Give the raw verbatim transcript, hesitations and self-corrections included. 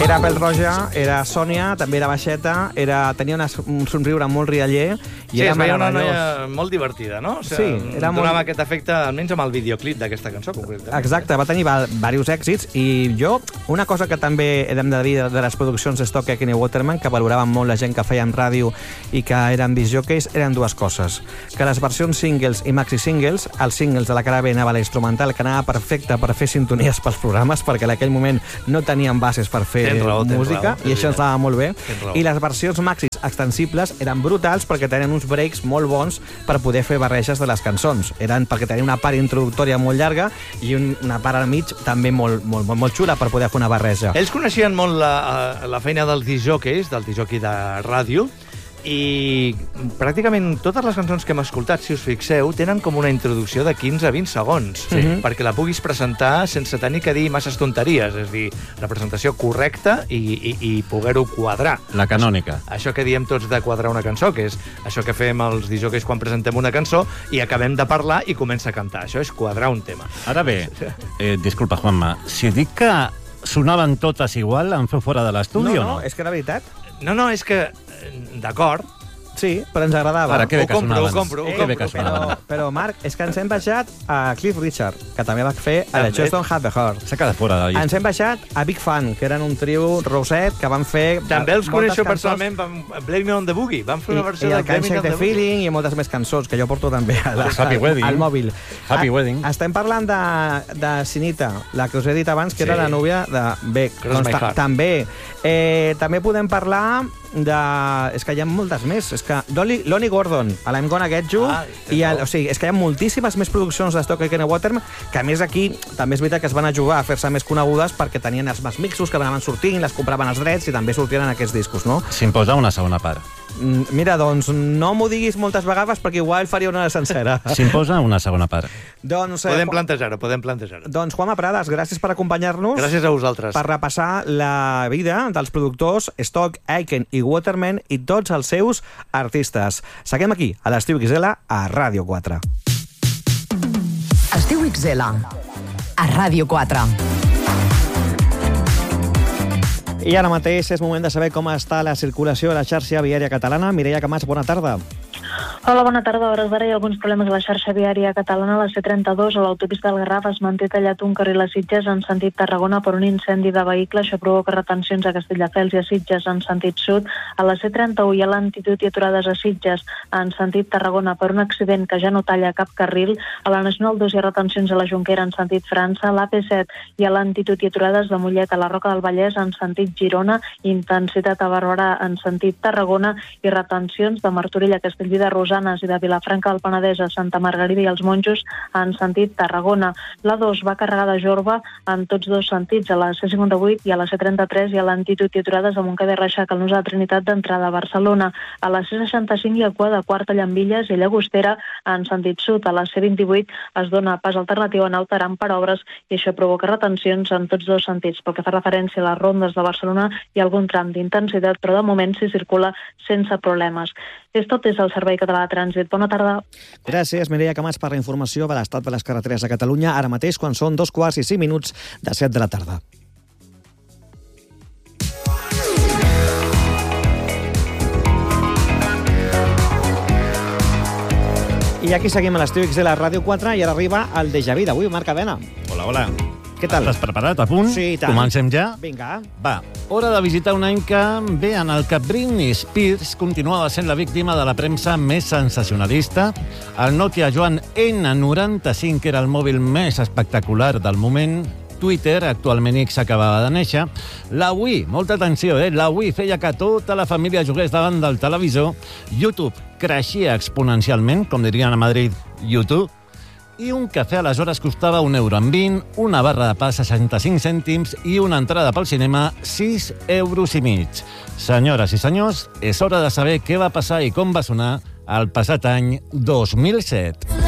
era pèl-roja, era Sònia, també era baixeta, era, tenia una, un somriure molt rialler i sí, era es veia una meravellós. noia molt divertida, no? O sigui, Sí, era donava molt... aquest efecte, almenys amb el videoclip d'aquesta cançó, concretament. Exacte, va tenir diversos èxits i jo, una cosa que també hem de dir de les produccions de Stock Aitken i Waterman, que valoraven molt la gent que feien ràdio i que eren discjockeys, eren dues coses. Que les versions singles i maxi singles, els singles de la cara B anava a la instrumental, que anava perfecte per fer sintonies pels programes, perquè en aquell moment no tenien bases per fer raó, música, raó, i això ens anava molt bé. raó. I les versions maxis extensibles eren brutals perquè tenien uns breaks molt bons per poder fer barreges de les cançons. Eren perquè tenien una part introductòria molt llarga i una part al mig també molt, molt, molt, molt xula per poder fer una barreja. Ells coneixien molt la, la feina dels disjockeys, del disjockey de ràdio, i pràcticament totes les cançons que hem escoltat, si us fixeu, tenen com una introducció de quinze a vint segons, sí. perquè la puguis presentar sense tenir que dir masses tonteries, és a dir, la presentació correcta i, i, i poder-ho quadrar. La canònica. Això que diem tots de quadrar una cançó, que és això que fem els disjockeys quan presentem una cançó i acabem de parlar i comença a cantar. Això és quadrar un tema. Ara bé, eh, disculpa, Juanma, si dic que sonaven totes igual, em feu fora de l'estudi no, o no? No, és que era veritat. No, no, és que... D'acord. Sí, però ens agradava. Ara, que bé que Ho compro, sonaven. ho compro, ho Que bé que compro, sonaven. Però, però, Marc, és que ens hem baixat a Cliff Richard, que també va fer a També. The Just Don't Have the Heart. S'ha quedat fora de la Ens llista. hem baixat a Big Fan, que eren un trio roset que van fer... També els moltes coneixo cançons. personalment, van Blame Me on the Boogie. Van fer I, una versió i de el Can't Blame Me Shake on the the Boogie. Feeling i moltes més cançons, que jo porto també a la, Happy Wedding. al mòbil. Happy A, Wedding. Estem parlant de, de Sinita, la que us he dit abans, que Sí. era la núvia de Beck. Cross My ta- Heart. també. Eh, també podem parlar de... És que hi ha moltes més. És que Lonnie, Lonnie Gordon, a l'Em Gonna Get You, Ah, i el, o sigui, és que hi ha moltíssimes més produccions de Stock Aitken i Waterman, que a més aquí també és veritat que es van ajudar a fer-se més conegudes perquè tenien els més mixos que anaven sortint, les compraven els drets i també sortien en aquests discos, no? S'imposa una segona part. Mm, Mira, doncs, no m'ho diguis moltes vegades perquè igual faria una sencera. S'imposa una segona part. doncs, eh, Podem Ju- plantejar-ho, podem plantejar-ho. doncs, Juanma Prades, gràcies per acompanyar-nos. Gràcies a vosaltres. Per repassar la vida dels productors Stock Aitken i Waterman i tots els seus artistes. Seguim aquí, a l'Estiu X L, a Ràdio quatre. Estiu X L, a Ràdio quatre. I ara mateix és moment de saber com està la circulació a la xarxa viària catalana. Mireia Camats, bona tarda. Hola, bona tarda. A hores d'ara hi ha alguns problemes a la xarxa viària catalana. A la C trenta-dos, a l'autopista del Garraf, es manté tallat un carril a Sitges en sentit Tarragona per un incendi de vehicle. Això provoca retencions a Castelldefels i a Sitges en sentit sud. A la C trenta-u hi ha lentitud i aturades a Sitges en sentit Tarragona per un accident que ja no talla cap carril. A la Nacional dos hi ha retencions a la Jonquera en sentit França. A l'A P set hi ha lentitud i aturades de Mollet a la Roca del Vallès en sentit Girona, intensitat a Barberà en sentit Tarragona i retencions de Martorell a Castellví de Rosanes i de Vilafranca del Penedès a Santa Margarida i els Monjos en sentit Tarragona. La dos va carregada a Jorba en tots dos sentits. A la C cinquanta-vuit i a la C trenta-tres hi ha lentitud i aturades a Montcada i Reixac al nus de la Trinitat d'entrada a Barcelona. A la C seixanta-cinc hi ha cua de Quarta Llambilles i Llagostera en sentit sud. A la C vint-i-vuit es dona pas alternatiu a Naut Aran per obres i això provoca retencions en tots dos sentits. Pel que fa referència a les rondes de Barcelona hi ha algun tram d'intensitat, però de moment s'hi circula sense problemes. És tot des del Servei Català de Trànsit. Bona tarda. Gràcies, Mireia Camats, per la informació de l'estat de les carreteres de Catalunya, ara mateix quan són dos quarts i cinc minuts de set de la tarda. I aquí seguim a l'Estiu X L a Ràdio quatre i ara arriba el Déjà Vu d'avui, Marc Avena. Hola, hola. Què tal? Estàs preparat? A punt? Sí, i tant. Comencem ja? Vinga. Va, hora de visitar un any que, bé, en el que Britney Spears continuava sent la víctima de la premsa més sensacionalista. El Nokia Joan N noranta-cinc era el mòbil més espectacular del moment. Twitter, actualment X, acabava de néixer. La Wii, molta atenció, eh? La Wii feia que tota la família jugués davant del televisor. YouTube creixia exponencialment, com dirien a Madrid, YouTube. I un cafè aleshores costava un euro amb vint, una barra de pa seixanta-cinc cèntims i una entrada pel cinema sis euros i mig. Senyores i senyors, és hora de saber què va passar i com va sonar el passat any dos mil set.